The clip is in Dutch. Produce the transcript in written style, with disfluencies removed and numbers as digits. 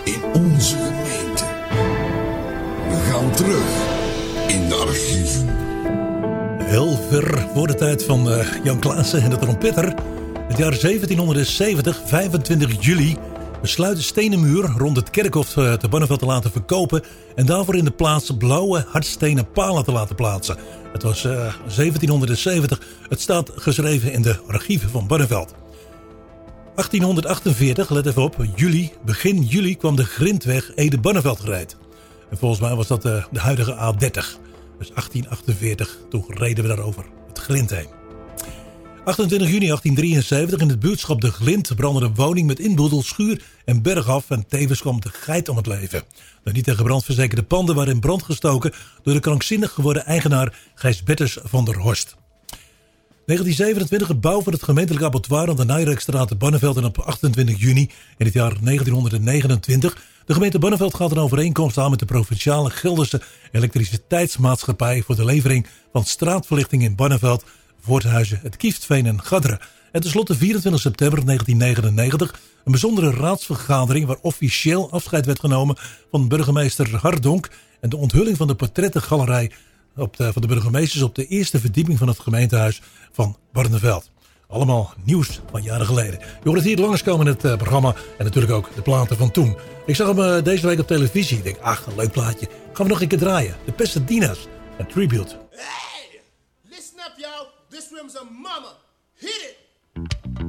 in onze gemeente. We gaan terug in de archieven. Heel ver voor de tijd van Jan Klaassen en de trompetter. Het jaar 1770, 25 juli, besluit de stenen muur rond het kerkhof te Barneveld te laten verkopen en daarvoor in de plaats blauwe hardstenen palen te laten plaatsen. Het was 1770, het staat geschreven in de archieven van Barneveld. 1848, let even op, begin juli kwam de grindweg Ede-Barneveld gereed. En volgens mij was dat de huidige A30. Dus 1848, toen reden we daarover het Glind heen. 28 juni 1873 in het buurtschap De Glind brandde een woning met inboedel, schuur en berg af en tevens kwam de geit om het leven. De niet tegen brand verzekerde panden waren in brand gestoken door de krankzinnig geworden eigenaar Gijs Betters van der Horst. 1927 het bouw van het gemeentelijk abattoir aan de Nijrijkstraat te Barneveld en op 28 juni in het jaar 1929. De gemeente Barneveld gaat een overeenkomst aan met de provinciale Gelderse elektriciteitsmaatschappij voor de levering van straatverlichting in Barneveld, Voorthuizen, het Kieftveen en Gadderen. En tenslotte 24 september 1999 een bijzondere raadsvergadering waar officieel afscheid werd genomen van burgemeester Hardonk en de onthulling van de portrettengalerij van de burgemeesters op de eerste verdieping van het gemeentehuis van Barneveld. Allemaal nieuws van jaren geleden. Je hoort het hier langskomen in het programma en natuurlijk ook de platen van toen. Ik zag hem deze week op televisie. Ik denk, een leuk plaatje. Gaan we nog een keer draaien. De Pasadena's, een tribute. Hey! Listen up, y'all. This room's a mama. Hit it!